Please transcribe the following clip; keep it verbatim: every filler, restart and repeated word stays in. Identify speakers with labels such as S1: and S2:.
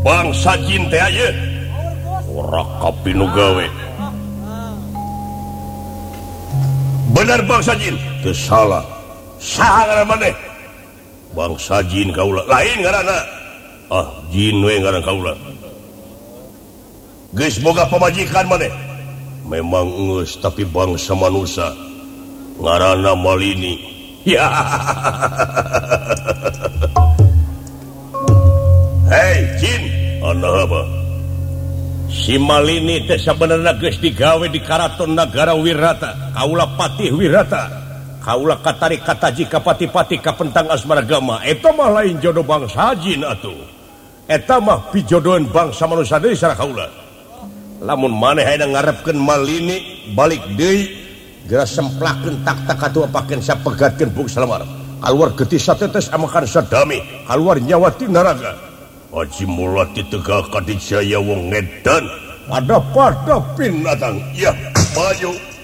S1: bangsa jin teh aya ora kapinu gawe bener bangsa jin teu salah saha ngaranna maneh bangsa jin kaula lain ngaranna ah jin we ngaranna kaula geus boga pamajikan maneh memang geus tapi bangsa manusia ngaranna Malini ya hei jin anu apa si Malini teh sabenerna geus digawe di karaton nagara Wirata kaula patih Wirata kaula katarik kataji ka pati-pati ka pentang asmaragama eta mah lain jodoh bangsa jin atuh eta mah pijodohan bangsa manusia deui sareng kaula lamun maneh hayang ngarepkeun Malini balik deui geura semplakeun tak-tak atuh pakeun sapegatkeun bung salamar kaluar getih satetes amakan sadami kaluar nyawa ti naraga Haji Mulati Tegak Kadijaya wong edan ada pada pinatang ya maju